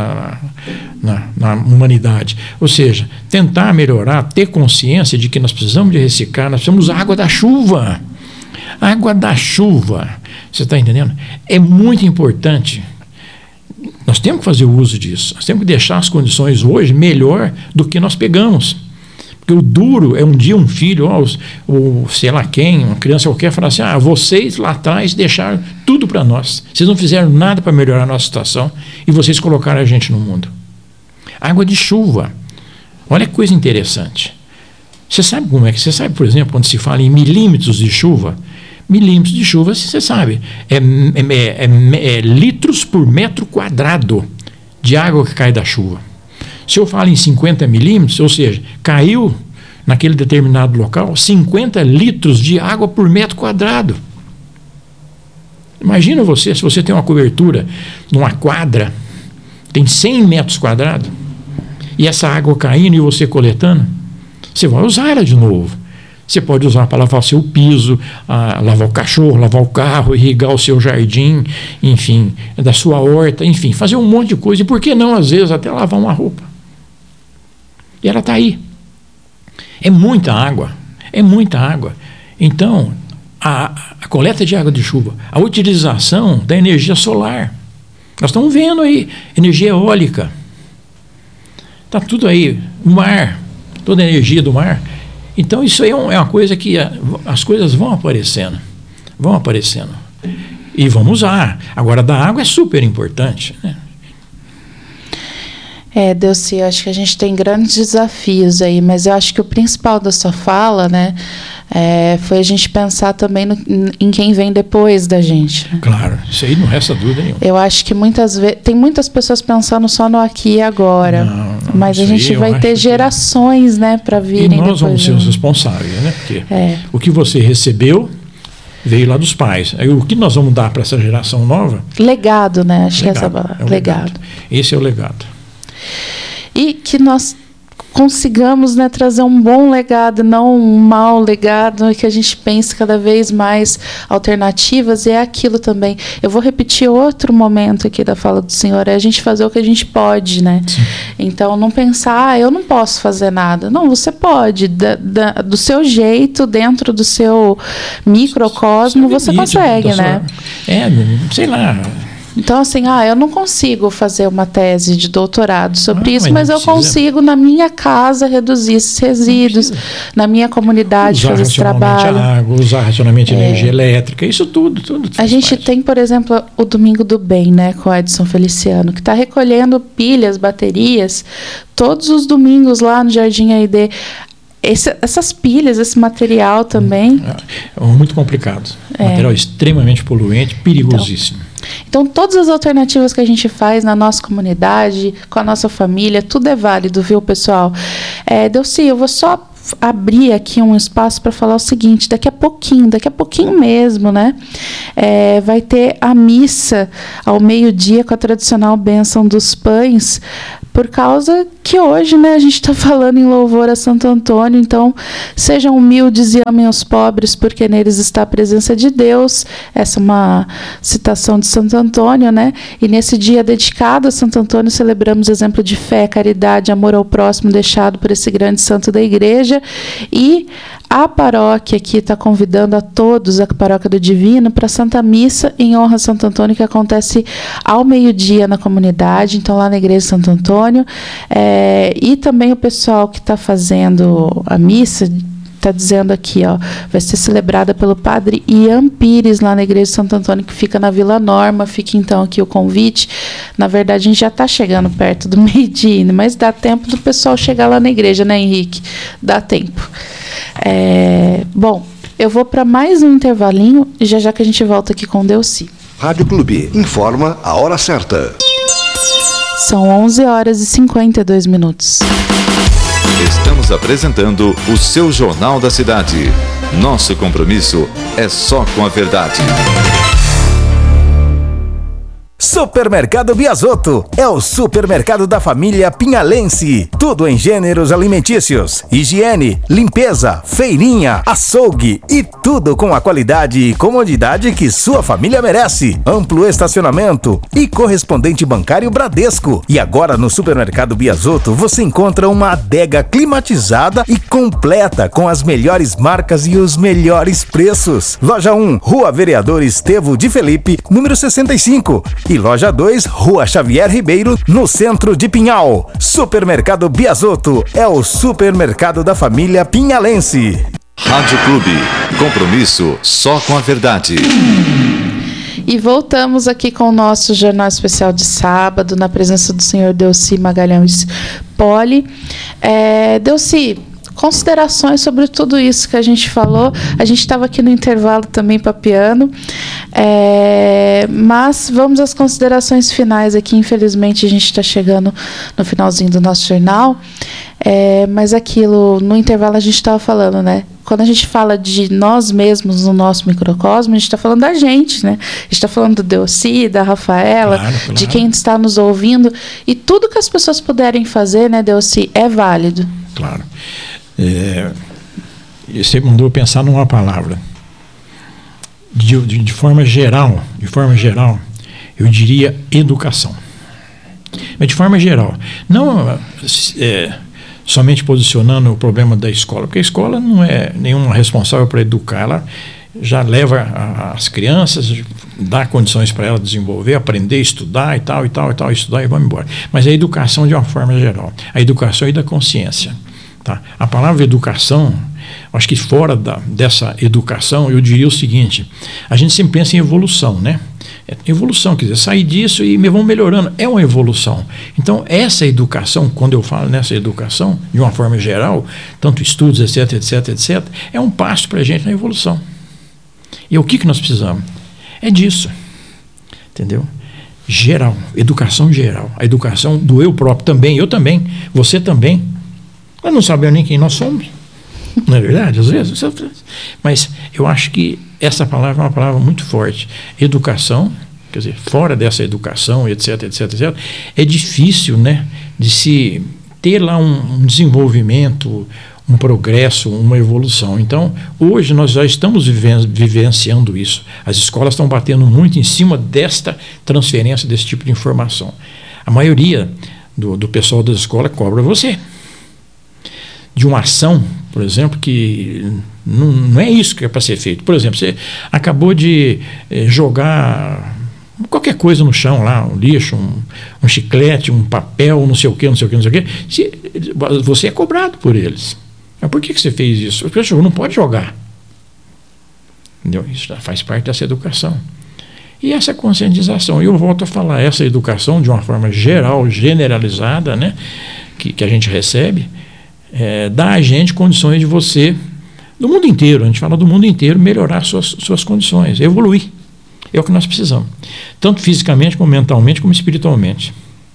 na humanidade. Ou seja, tentar melhorar, ter consciência de que nós precisamos de reciclar, nós precisamos usar água da chuva. Água da chuva. Você está entendendo? É muito importante. Nós temos que fazer o uso disso. Nós temos que deixar as condições hoje melhor do que nós pegamos. Porque o duro é um dia um filho, ou sei lá quem, uma criança qualquer, falar assim: vocês lá atrás deixaram tudo para nós. Vocês não fizeram nada para melhorar a nossa situação e vocês colocaram a gente no mundo. Água de chuva. Olha que coisa interessante. Você sabe como é que... Você sabe, por exemplo, quando se fala em milímetros de chuva? Milímetros de chuva, você sabe, é litros por metro quadrado de água que cai da chuva. Se eu falo em 50 milímetros, ou seja, caiu naquele determinado local 50 litros de água por metro quadrado. Imagina você, se você tem uma cobertura numa quadra, tem 100 metros quadrados, e essa água caindo e você coletando, você vai usar ela de novo. Você pode usar para lavar o seu piso, lavar o cachorro, lavar o carro, irrigar o seu jardim, enfim, da sua horta, enfim, fazer um monte de coisa. E por que não, às vezes, até lavar uma roupa? E ela está aí. É muita água, é muita água. Então, a coleta de água de chuva, a utilização da energia solar. Nós estamos vendo aí, energia eólica. Está tudo aí, o mar, toda a energia do mar. Então isso aí é uma coisa que as coisas vão aparecendo, e vamos usar. Agora, da água é super importante, né? Delcy, eu acho que a gente tem grandes desafios aí, mas eu acho que o principal da sua fala, né, foi a gente pensar também em quem vem depois da gente. Claro, isso aí não resta dúvida nenhuma. Eu acho que muitas vezes tem muitas pessoas pensando só no aqui e agora, mas a gente vai ter gerações, né, para virem. E nós vamos ser os responsáveis, né? Porque o que você recebeu veio lá dos pais. Aí, o que nós vamos dar para essa geração nova? Legado, né? Acho que essa palavra. Legado. Esse é o legado. E que nós consigamos, né, trazer um bom legado, não um mau legado, e que a gente pense cada vez mais alternativas, e é aquilo também. Eu vou repetir outro momento aqui da fala do senhor, é a gente fazer o que a gente pode, né? Sim. Então, não pensar, eu não posso fazer nada. Não, você pode, do seu jeito, dentro do seu microcosmo, você consegue, né? Sei lá... Então, assim, eu não consigo fazer uma tese de doutorado sobre isso, mas eu consigo, na minha casa, reduzir esses resíduos, na minha comunidade, fazer esse trabalho. Água, usar racionalmente energia elétrica, isso tudo. A gente tem, por exemplo, o Domingo do Bem, né, com o Edson Feliciano, que está recolhendo pilhas, baterias, todos os domingos lá no Jardim AID. Essas pilhas, esse material também... É muito complicado. Material extremamente poluente, perigosíssimo. Então, todas as alternativas que a gente faz na nossa comunidade, com a nossa família, tudo é válido, viu, pessoal? Delcy, eu vou só abrir aqui um espaço para falar o seguinte: daqui a pouquinho mesmo, né? Vai ter a missa ao meio-dia com a tradicional bênção dos pães, por causa que hoje, né, a gente está falando em louvor a Santo Antônio. Então, sejam humildes e amem os pobres, porque neles está a presença de Deus. Essa é uma citação de Santo Antônio, né? E nesse dia dedicado a Santo Antônio, celebramos exemplo de fé, caridade, amor ao próximo deixado por esse grande santo da igreja. E a paróquia aqui está convidando a todos, a Paróquia do Divino, para a Santa Missa em honra a Santo Antônio, que acontece ao meio-dia na comunidade, então lá na Igreja de Santo Antônio. E também o pessoal que está fazendo a missa está dizendo aqui, vai ser celebrada pelo padre Ian Pires, lá na Igreja de Santo Antônio, que fica na Vila Norma. Fica então aqui o convite. Na verdade, a gente já está chegando perto do meio-dia, mas dá tempo do pessoal chegar lá na igreja, né, Henrique? Dá tempo. Bom, eu vou para mais um intervalinho e já que a gente volta aqui com Delcy. Rádio Clube informa a hora certa. São 11 horas e 52 minutos. Estamos apresentando o seu Jornal da Cidade. Nosso compromisso é só com a verdade. Supermercado Biasotto é o supermercado da família pinhalense. Tudo em gêneros alimentícios, higiene, limpeza, feirinha, açougue e tudo com a qualidade e comodidade que sua família merece. Amplo estacionamento e correspondente bancário Bradesco. E agora no Supermercado Biasotto você encontra uma adega climatizada e completa com as melhores marcas e os melhores preços. Loja 1, Rua Vereador Estevo de Felipe, número 65. E Loja 2, Rua Xavier Ribeiro, no centro de Pinhal. Supermercado Biasotto é o supermercado da família pinhalense. Rádio Clube, compromisso só com a verdade. E voltamos aqui com o nosso Jornal Especial de sábado, na presença do senhor Delcy Magalhães Poli. Delcy, considerações sobre tudo isso que a gente falou. A gente estava aqui no intervalo também papeando, mas vamos às considerações finais aqui. Infelizmente a gente está chegando no finalzinho do nosso jornal, mas aquilo, no intervalo a gente estava falando, né? Quando a gente fala de nós mesmos no nosso microcosmo, a gente está falando da gente, né? A gente está falando do Delcy, da Rafaela, claro. De quem está nos ouvindo, e tudo que as pessoas puderem fazer, né, Delcy, é válido. Claro. Você mandou pensar numa palavra. De forma geral, eu diria educação. Mas de forma geral, não somente posicionando o problema da escola, porque a escola não é nenhuma responsável para educar, ela já leva as crianças, dá condições para ela desenvolver, aprender, estudar e tal, estudar e vamos embora. Mas a educação de uma forma geral, a educação e da consciência. Tá? A palavra educação, acho que fora dessa educação, eu diria o seguinte: a gente sempre pensa em evolução, né? Evolução, quer dizer, sair disso e vão melhorando, é uma evolução. Então, essa educação, quando eu falo nessa educação, de uma forma geral, tanto estudos, etc., é um passo para a gente na evolução. E o que nós precisamos? É disso, entendeu? Geral, educação geral, a educação do eu próprio também, eu também, você também. Nós não sabemos nem quem nós somos, não é verdade? Às vezes. Mas eu acho que essa palavra é uma palavra muito forte. Educação, quer dizer, fora dessa educação, etc., é difícil, né, de se ter lá um desenvolvimento, um progresso, uma evolução. Então, hoje nós já estamos vivenciando isso. As escolas estão batendo muito em cima desta transferência desse tipo de informação. A maioria do pessoal das escolas cobra você de uma ação, por exemplo, que não é isso que é para ser feito. Por exemplo, você acabou de jogar qualquer coisa no chão lá, um lixo, um chiclete, um papel, não sei o quê. Você é cobrado por eles. Mas por que você fez isso? Porque não pode jogar. Entendeu? Isso já faz parte dessa educação. E essa conscientização, eu volto a falar, essa educação de uma forma geral, generalizada, né, que a gente recebe, dá a gente condições de você, do mundo inteiro, a gente fala do mundo inteiro, melhorar suas condições, evoluir. É o que nós precisamos, tanto fisicamente, como mentalmente, como espiritualmente.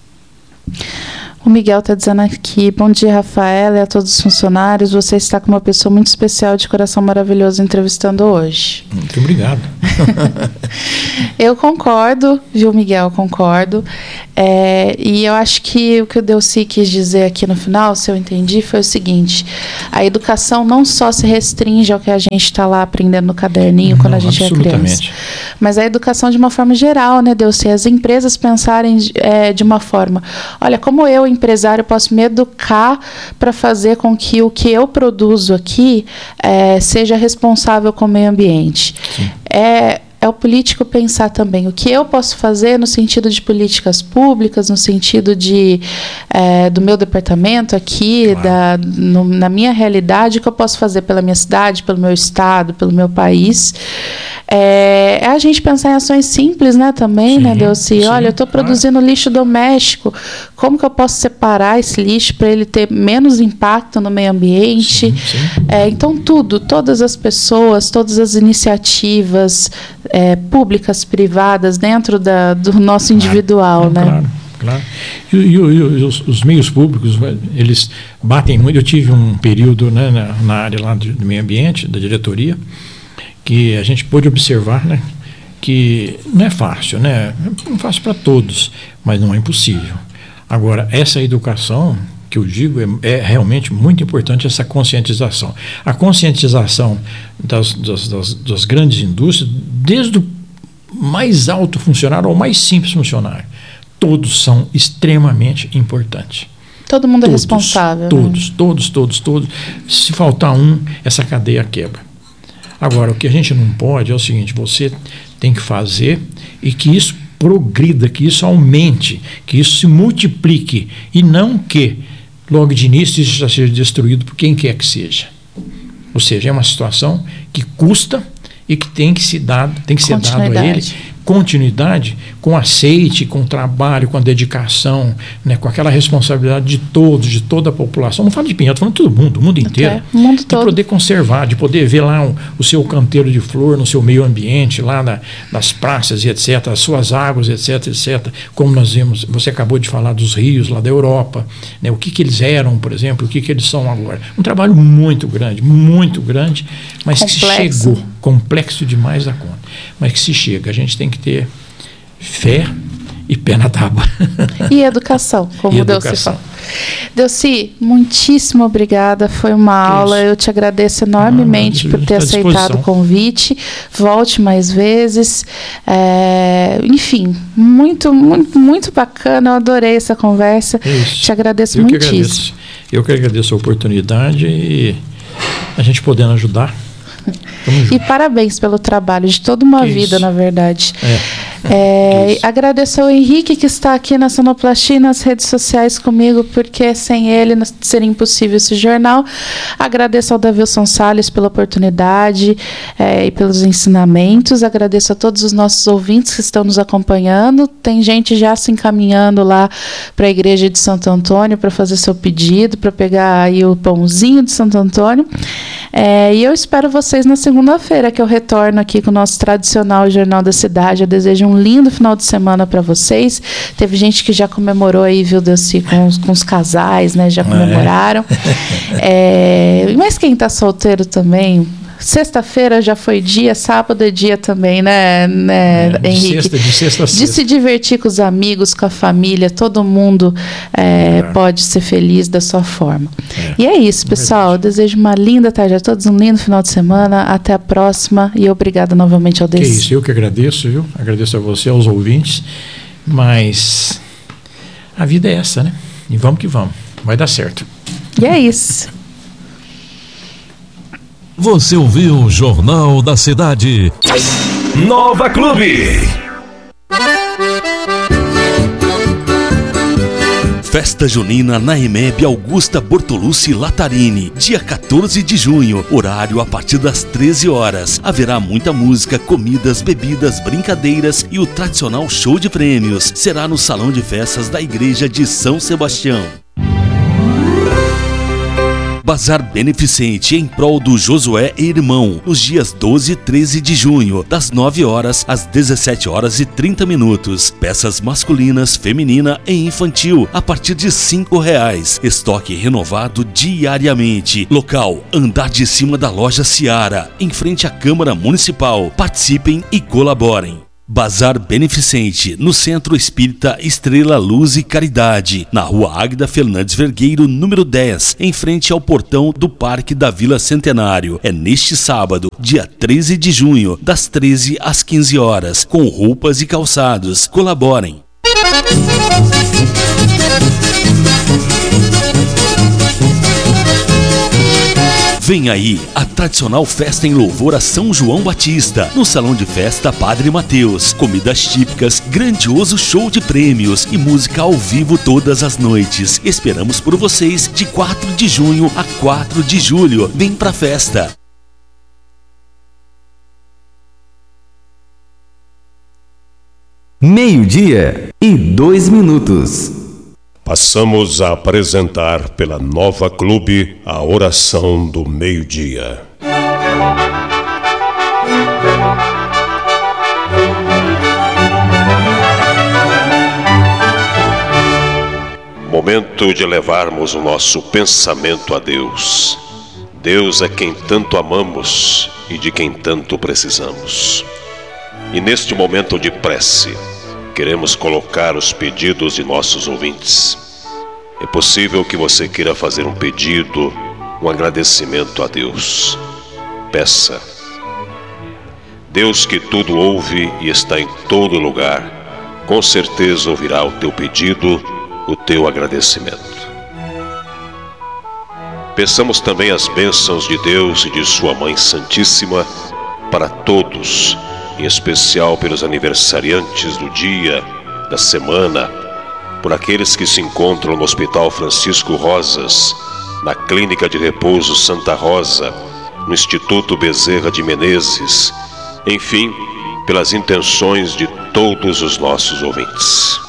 O Miguel está dizendo aqui: bom dia, Rafaela, e a todos os funcionários. Você está com uma pessoa muito especial, de coração maravilhoso, entrevistando hoje. Muito obrigado. Eu concordo, viu, Miguel? Concordo. E eu acho que o que o Delcy quis dizer aqui no final, se eu entendi, foi o seguinte: a educação não só se restringe ao que a gente está lá aprendendo no caderninho quando a gente é criança, mas a educação de uma forma geral, né, Delcy? As empresas pensarem de uma forma: olha, como eu, empresário, posso me educar para fazer com que o que eu produzo aqui seja responsável com o meio ambiente. É o político pensar também o que eu posso fazer no sentido de políticas públicas, no sentido do meu departamento aqui, claro, na minha realidade, o que eu posso fazer pela minha cidade, pelo meu estado, pelo meu país. É a gente pensar em ações simples, né, também, sim, né, Delcy? Olha, eu estou produzindo lixo doméstico, como que eu posso separar esse lixo para ele ter menos impacto no meio ambiente? Sim. Então, todas as pessoas, todas as iniciativas, públicas, privadas, dentro do nosso individual, né? Claro. E os meios públicos, eles batem muito. Eu tive um período, né, na área lá do meio ambiente, da diretoria, que a gente pôde observar, né, que não é fácil, né? Não é fácil para todos, mas não é impossível. Agora, essa educação, que eu digo, é realmente muito importante, essa conscientização. A conscientização das grandes indústrias, desde o mais alto funcionário ao mais simples funcionário, todos são extremamente importantes. Todo mundo é responsável. Todos. Se faltar um, essa cadeia quebra. Agora, o que a gente não pode é o seguinte: você tem que fazer e que isso progrida, que isso aumente, que isso se multiplique, e não que logo de início isso já seja destruído por quem quer que seja. Ou seja, é uma situação que custa e que tem que ser dado a ele continuidade, com aceite, com trabalho, com dedicação, né, com aquela responsabilidade de todos, de toda a população. Não falo de Pinhal, estou falando de todo mundo, o mundo inteiro. O mundo de todo. Poder conservar, de poder ver lá o seu canteiro de flor no seu meio ambiente, lá nas praças e etc., as suas águas, etc. Como nós vimos, você acabou de falar dos rios lá da Europa, né, o que eles eram, por exemplo, o que eles são agora. Um trabalho muito grande, mas que se chegou, complexo demais da conta, mas que se chega. A gente tem que ter fé e pé na tábua. E educação, como o Delcy falou. Delcy, muitíssimo obrigada, foi uma aula, eu te agradeço enormemente por ter aceitado o convite, volte mais vezes, enfim, muito bacana, eu adorei essa conversa, te agradeço muitíssimo. Eu que agradeço a oportunidade e a gente podendo ajudar. E parabéns pelo trabalho de toda uma vida, na verdade. Agradeço ao Henrique, que está aqui na sonoplastia e nas redes sociais comigo, porque sem ele não seria impossível esse jornal. Agradeço ao Davilson Salles pela oportunidade e pelos ensinamentos. Agradeço a todos os nossos ouvintes que estão nos acompanhando. Tem gente já se encaminhando lá para a igreja de Santo Antônio para fazer seu pedido, para pegar aí o pãozinho de Santo Antônio. E eu espero vocês na segunda-feira, que eu retorno aqui com o nosso tradicional Jornal da Cidade. Eu desejo um lindo final de semana para vocês. Teve gente que já comemorou aí, viu, Delcy, com os casais, né? Já comemoraram. Mas quem está solteiro também, sexta-feira já foi dia, sábado é dia também, né, Henrique? De sexta a sexta. De se divertir com os amigos, com a família, todo mundo pode ser feliz da sua forma. E é isso, pessoal. Eu desejo uma linda tarde a todos, um lindo final de semana. Até a próxima e obrigada novamente ao Delcy. Que isso, eu que agradeço, viu? Agradeço a você, aos ouvintes. Mas a vida é essa, né? E vamos que vamos. Vai dar certo. E é isso. Você ouviu o Jornal da Cidade. Nova Clube. Festa Junina na EMEB Augusta Bortolucci Latarini, dia 14 de junho, horário a partir das 13 horas. Haverá muita música, comidas, bebidas, brincadeiras e o tradicional show de prêmios. Será no Salão de Festas da Igreja de São Sebastião. Bazar Beneficente em prol do Josué e Irmão, nos dias 12 e 13 de junho, das 9 horas às 17 horas e 30 minutos. Peças masculinas, feminina e infantil, a partir de R$5. Estoque renovado diariamente. Local, andar de cima da loja Seara, em frente à Câmara Municipal. Participem e colaborem. Bazar Beneficente, no Centro Espírita Estrela Luz e Caridade, na Rua Águida Fernandes Vergueiro, número 10, em frente ao portão do Parque da Vila Centenário. É neste sábado, dia 13 de junho, das 13 às 15 horas, com roupas e calçados. Colaborem. Vem aí a tradicional festa em louvor a São João Batista, no Salão de Festa Padre Mateus. Comidas típicas, grandioso show de prêmios e música ao vivo todas as noites. Esperamos por vocês de 4 de junho a 4 de julho. Vem pra festa! Meio-dia e 2 minutos. Passamos a apresentar pela Nova Clube a oração do meio-dia. momento de elevarmos o nosso pensamento a Deus. Deus é quem tanto amamos e de quem tanto precisamos. E neste momento de prece, queremos colocar os pedidos de nossos ouvintes. É possível que você queira fazer um pedido, um agradecimento a Deus. Peça. Deus, que tudo ouve e está em todo lugar, com certeza ouvirá o teu pedido, o teu agradecimento. Peçamos também as bênçãos de Deus e de sua Mãe Santíssima para todos, em especial pelos aniversariantes do dia, da semana, por aqueles que se encontram no Hospital Francisco Rosas, na Clínica de Repouso Santa Rosa, no Instituto Bezerra de Menezes, enfim, pelas intenções de todos os nossos ouvintes.